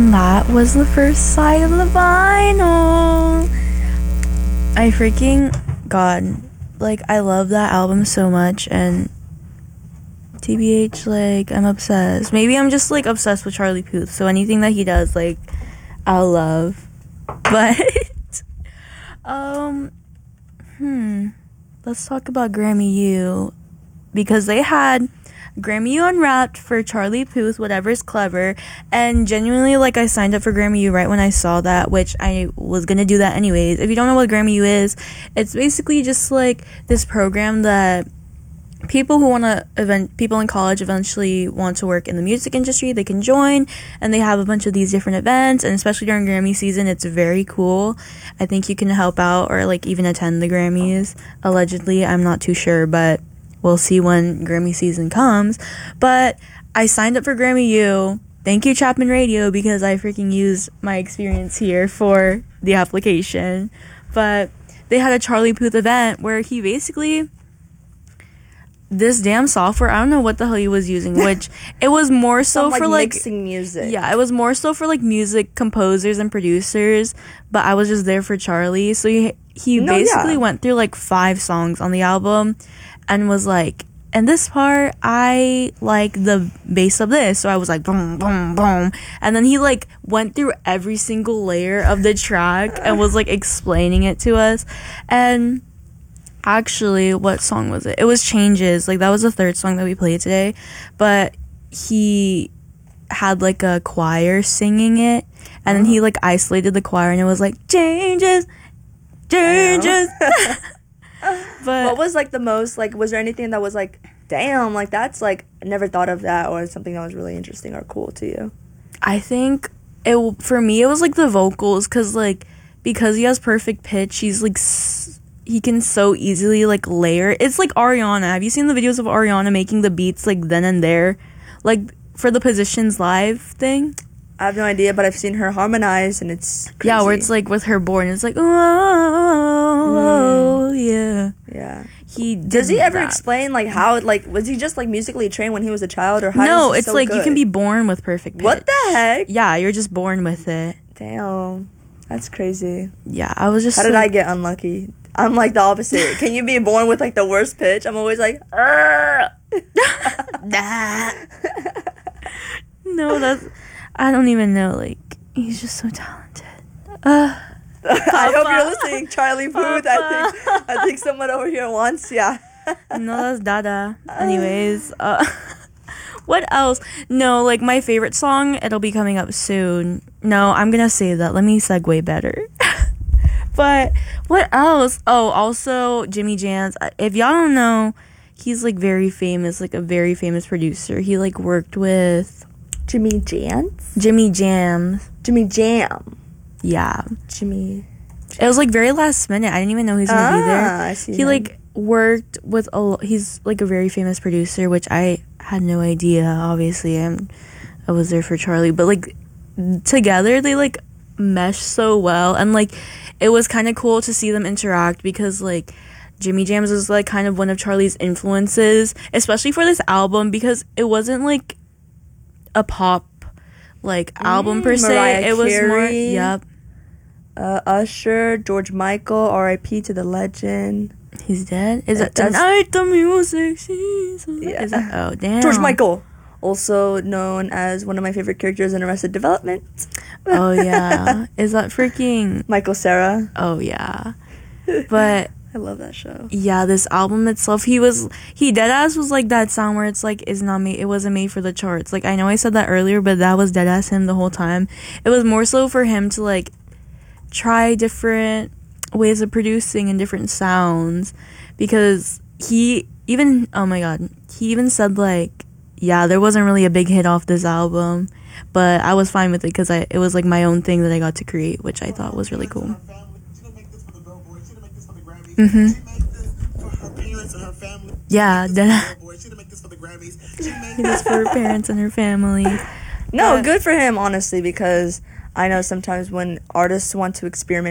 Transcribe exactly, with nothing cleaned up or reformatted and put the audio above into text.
And that was the first side of the vinyl. I freaking, God, like, I love that album so much, and T B H, like, I'm obsessed. Maybe I'm just, like, obsessed with Charlie Puth, so anything that he does, like, I'll love. But, um, hmm, let's talk about Grammy U, because they had Grammy U Unwrapped for Charlie Puth, Whatever's Clever, and genuinely, like, I signed up for Grammy U right when I saw that, which I was gonna do that anyways. If you don't know what Grammy U is, it's basically just, like, this program that people who want to event people in college eventually want to work in the music industry, they can join, and they have a bunch of these different events, and especially during Grammy season, it's very cool. I think you can help out or, like, even attend the Grammys, allegedly. I'm not too sure, but we'll see when Grammy season comes. But I signed up for Grammy U. Thank you, Chapman Radio, because I freaking used my experience here for the application. But they had a Charlie Puth event where he basically, this damn software, I don't know what the hell he was using, which it was more so Some, like, for, like, mixing music. Yeah, it was more so for, like, music composers and producers, but I was just there for Charlie. So he, he No, basically yeah. went through, like, five songs on the album and was like, and this part, I like the bass of this. So I was like, boom, boom, boom. And then he, like, went through every single layer of the track and was, like, explaining it to us. And actually, what song was it? It was Changes. Like, that was the third song that we played today. But he had, like, a choir singing it. And then he, like, isolated the choir and it was like, changes, changes. But what was, like, the most, like, was there anything that was like, damn, like, that's, like, I never thought of that, or something that was really interesting or cool to you? I think it, for me, it was, like, the vocals, because, like, because he has perfect pitch, he's, like, s- he can so easily, like, layer. It's like Ariana. Have you seen the videos of Ariana making the beats, like, then and there? Like, for the Positions Live thing? I have no idea, but I've seen her harmonize, and it's crazy. Yeah, where it's, like, with her board, and it's like, oh, Mm. yeah. Yeah. He did Does he ever that. explain, like, how, like, was he just, like, musically trained when he was a child, or how No, is he it's so like you good? can be born with perfect pitch. What the heck? Yeah, you're just born with it. Damn. That's crazy. Yeah, I was just How did like, I get unlucky? I'm, like, the opposite. Can you be born with, like, the worst pitch? I'm always like, "Arr!" nah. No, that's, I don't even know, like, he's just so talented. Uh, I hope you're listening, Charlie Puth. I think I think someone over here wants ya. no, that's Dada. Anyways, uh, what else? No, like, my favorite song, it'll be coming up soon. No, I'm gonna save that. Let me segue better. But what else? Oh, also Jimmy Jams. If y'all don't know, he's, like, very famous, like a very famous producer. He, like, worked with Jimmy Jams? Jimmy Jams. Jimmy Jam. Yeah. Jimmy. It was, like, very last minute. I didn't even know he was gonna Ah, be there. I see He him. like worked with a. lo- He's, like, a very famous producer, which I had no idea. Obviously, I'm. I was there for Charlie, but, like, together they, like, mesh so well, and, like, it was kind of cool to see them interact because, like, Jimmy Jams was, like, kind of one of Charlie's influences, especially for this album, because it wasn't, like, a pop, like, album Mm, per se. Mariah It was more. Carey. Yep. Uh, Usher, George Michael, R I P to the legend. He's dead? Is Uh, it that's- Tonight the Music Season? Yeah. Is that, oh, damn. George Michael, also known as one of my favorite characters in Arrested Development. Oh, yeah. Is that freaking... Michael Cera. Oh, yeah. But, I love that show. yeah, this album itself, he was... He deadass was, like, that sound where it's, like, is not made... It wasn't made for the charts. Like, I know I said that earlier, but that was deadass him the whole time. It was more so for him to, like, try different ways of producing and different sounds. Because he even... Oh, my God. He even said, like... Yeah, there wasn't really a big hit off this album, but I was fine with it because I it was, like, my own thing that I got to create, which I thought was really cool. Mm-hmm. Yeah, that. He does for her parents and her family. No, But- good for him, honestly, because I know sometimes when artists want to experiment